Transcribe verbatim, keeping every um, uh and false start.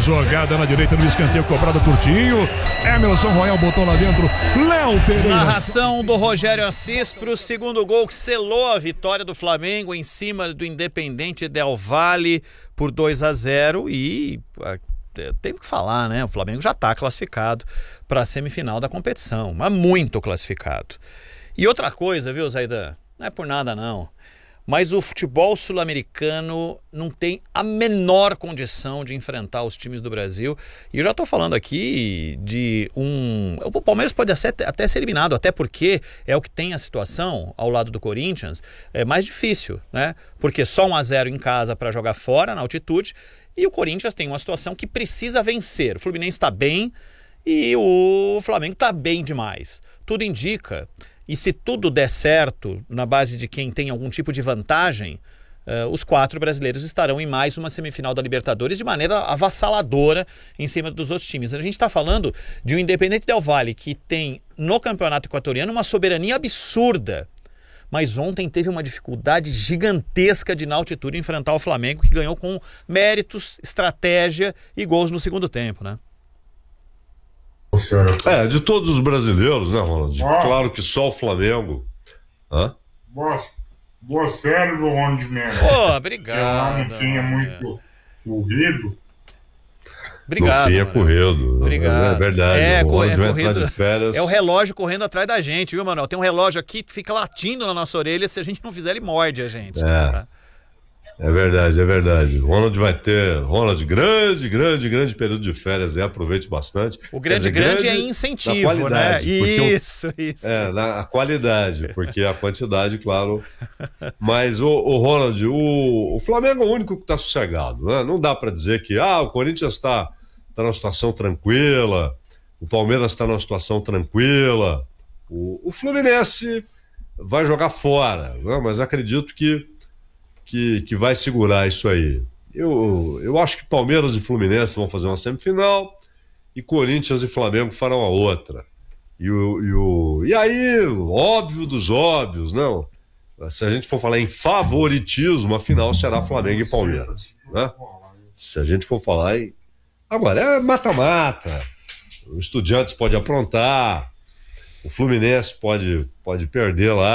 jogada na direita no escanteio cobrado curtinho. Emerson Royal botou lá dentro. Léo Pereira. Narração do Rogério Assis pro segundo gol que selou a vitória do Flamengo em cima do Independente Del Valle por dois a zero e teve que falar, né? O Flamengo já está classificado para a semifinal da competição, mas muito classificado. E outra coisa, viu, Zaidan? Não é por nada não, mas o futebol sul-americano não tem a menor condição de enfrentar os times do Brasil. E eu já estou falando aqui de um... O Palmeiras pode até ser eliminado, até porque é o que tem a situação ao lado do Corinthians, é mais difícil, né? Porque só um a zero em casa para jogar fora, na altitude, e o Corinthians tem uma situação que precisa vencer. O Fluminense está bem e o Flamengo está bem demais. Tudo indica... E se tudo der certo, na base de quem tem algum tipo de vantagem, uh, os quatro brasileiros estarão em mais uma semifinal da Libertadores de maneira avassaladora em cima dos outros times. A gente está falando de um Independente Del Valle que tem no campeonato equatoriano uma soberania absurda. Mas ontem teve uma dificuldade gigantesca de na altitude enfrentar o Flamengo, que ganhou com méritos, estratégia e gols no segundo tempo, né? É, de todos os brasileiros, né, Ronald? Ah. Claro que só o Flamengo. Hã? Boas, boas férias, Ronald Mendes. Pô, obrigado. Lá não tinha muito corrido. Obrigado. No fim é corrido. Obrigado. É verdade. É, o é, vai corrido, de férias. É o relógio correndo atrás da gente, viu, Manuel? Tem um relógio aqui que fica latindo na nossa orelha. Se a gente não fizer, ele morde a gente. É. É verdade, é verdade. Ronald vai ter, Ronald, grande, grande, grande período de férias aí, aproveite bastante. O grande, dizer, grande, grande é incentivo, né? Isso, o, isso. É, isso. na a qualidade, porque a quantidade, claro. Mas, o, o Ronald, o, o Flamengo é o único que está sossegado, né? Não dá para dizer que, ah, o Corinthians está tá numa situação tranquila, o Palmeiras está numa situação tranquila, o, o Fluminense vai jogar fora, né? Mas acredito que Que, que vai segurar isso aí. Eu, eu acho que Palmeiras e Fluminense vão fazer uma semifinal e Corinthians e Flamengo farão a outra. E, o, e, o, e aí, óbvio dos óbvios, não. Se a gente for falar em favoritismo, a final será Flamengo e Palmeiras. Né? Se a gente for falar em... Agora, é mata-mata. O Estudiantes pode aprontar, o Fluminense pode, pode perder lá.